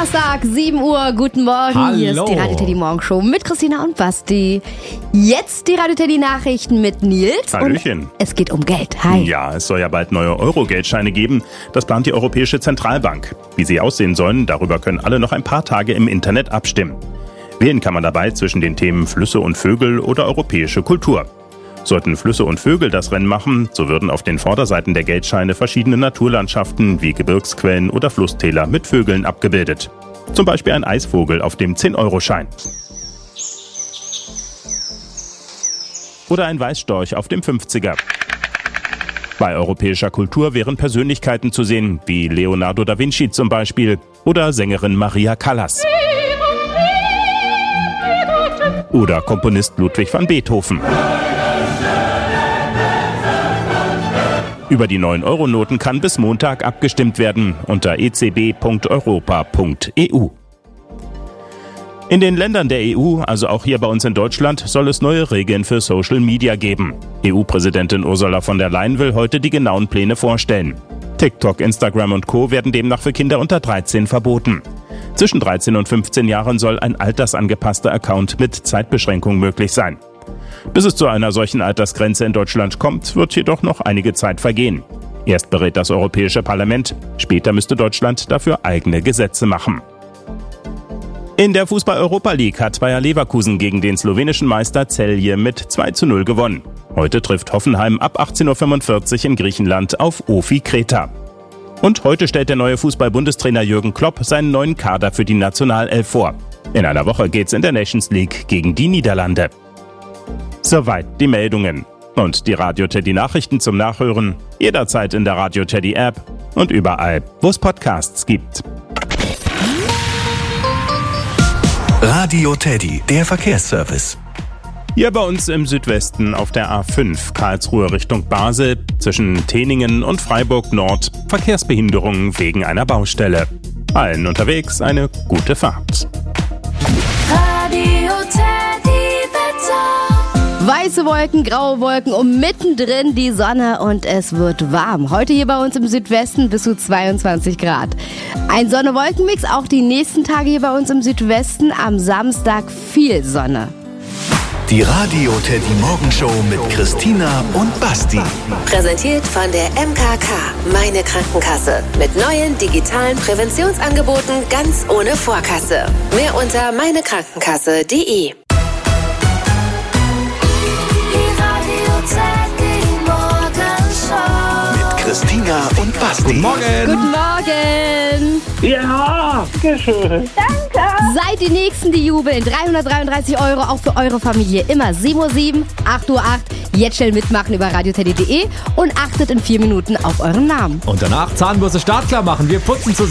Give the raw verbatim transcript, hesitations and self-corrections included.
Donnerstag, sieben Uhr, guten Morgen. Hallo. Hier ist die Radio Teddy Morgenshow mit Christina und Basti. Jetzt die Radio Teddy Nachrichten mit Nils. Hallöchen. Und es geht um Geld. Hi. Ja, es soll ja bald neue Euro-Geldscheine geben. Das plant die Europäische Zentralbank. Wie sie aussehen sollen, darüber können alle noch ein paar Tage im Internet abstimmen. Wählen kann man dabei zwischen den Themen Flüsse und Vögel oder europäische Kultur. Sollten Flüsse und Vögel das Rennen machen, so würden auf den Vorderseiten der Geldscheine verschiedene Naturlandschaften wie Gebirgsquellen oder Flusstäler mit Vögeln abgebildet. Zum Beispiel ein Eisvogel auf dem zehn-Euro-Schein. Oder ein Weißstorch auf dem fünfziger. Bei europäischer Kultur wären Persönlichkeiten zu sehen, wie Leonardo da Vinci zum Beispiel oder Sängerin Maria Callas. Oder Komponist Ludwig van Beethoven. Über die neun Euro Noten kann bis Montag abgestimmt werden unter e c b punkt europa punkt e u. In den Ländern der E U, also auch hier bei uns in Deutschland, soll es neue Regeln für Social Media geben. E U-Präsidentin Ursula von der Leyen will heute die genauen Pläne vorstellen. TikTok, Instagram und Co. werden demnach für Kinder unter dreizehn verboten. Zwischen dreizehn und fünfzehn Jahren soll ein altersangepasster Account mit Zeitbeschränkung möglich sein. Bis es zu einer solchen Altersgrenze in Deutschland kommt, wird jedoch noch einige Zeit vergehen. Erst berät das Europäische Parlament, später müsste Deutschland dafür eigene Gesetze machen. In der Fußball-Europa League hat Bayer Leverkusen gegen den slowenischen Meister Celje mit zwei zu null gewonnen. Heute trifft Hoffenheim ab achtzehn Uhr fünfundvierzig in Griechenland auf Ofi Kreta. Und heute stellt der neue Fußball-Bundestrainer Jürgen Klopp seinen neuen Kader für die Nationalelf vor. In einer Woche geht's in der Nations League gegen die Niederlande. Soweit die Meldungen. Und die Radio Teddy Nachrichten zum Nachhören jederzeit in der Radio Teddy App und überall, wo es Podcasts gibt. Radio Teddy, der Verkehrsservice. Hier bei uns im Südwesten auf der A fünf Karlsruhe Richtung Basel zwischen Teningen und Freiburg Nord Verkehrsbehinderungen wegen einer Baustelle. Allen unterwegs eine gute Fahrt. Radio Teddy Wetter. Weiße Wolken, graue Wolken und mittendrin die Sonne und es wird warm. Heute hier bei uns im Südwesten bis zu zweiundzwanzig Grad. Ein Sonne-Wolken-Mix auch die nächsten Tage hier bei uns im Südwesten. Am Samstag viel Sonne. Die Radio Teddy Morgenshow mit Christina und Basti. Präsentiert von der M K K, meine Krankenkasse. Mit neuen digitalen Präventionsangeboten ganz ohne Vorkasse. Mehr unter meinekrankenkasse punkt de. Christina und Basti. Guten Morgen. Guten Morgen. Ja, schön. Seid die Nächsten, die jubeln. dreihundertdreiunddreißig Euro auch für eure Familie. Immer sieben Uhr sieben, acht Uhr acht. Jetzt schnell mitmachen über radio teddy punkt de und achtet in vier Minuten auf euren Namen. Und danach Zahnbürste startklar machen. Wir putzen zusammen.